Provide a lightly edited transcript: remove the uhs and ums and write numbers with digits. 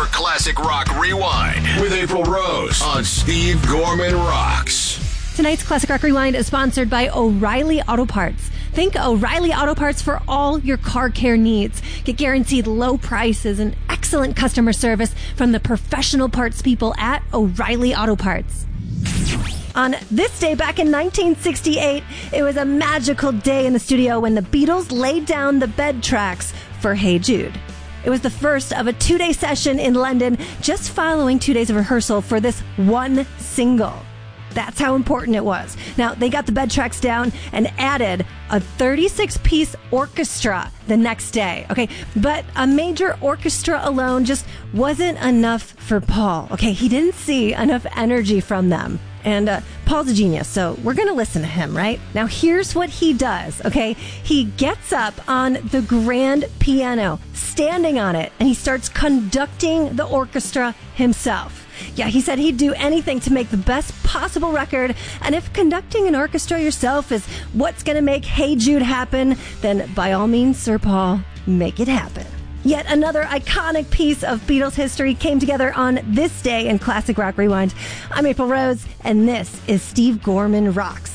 for Classic Rock Rewind with April Rose on Steve Gorman Rocks. Tonight's Classic Rock Rewind is sponsored by O'Reilly Auto Parts. Think O'Reilly Auto Parts for all your car care needs. Get guaranteed low prices and excellent customer service from the professional parts people at O'Reilly Auto Parts. On this day back in 1968, it was a magical day in the studio when the Beatles laid down the bed tracks for Hey Jude. It was the first of a 2-day session in London, just following 2 days of rehearsal for this one single. That's how important it was. Now, they got the bed tracks down and added a 36-piece orchestra the next day, okay? But a major orchestra alone just wasn't enough for Paul, okay? He didn't see enough energy from them. And Paul's a genius, so we're going to listen to him, right? Now, here's what he does, okay? He gets up on the grand piano, standing on it, and he starts conducting the orchestra himself. Yeah, he said he'd do anything to make the best possible record, and if conducting an orchestra yourself is what's going to make Hey Jude happen, then by all means, Sir Paul, make it happen. Yet another iconic piece of Beatles history came together on this day in Classic Rock Rewind. I'm April Rose, and this is Steve Gorman Rocks.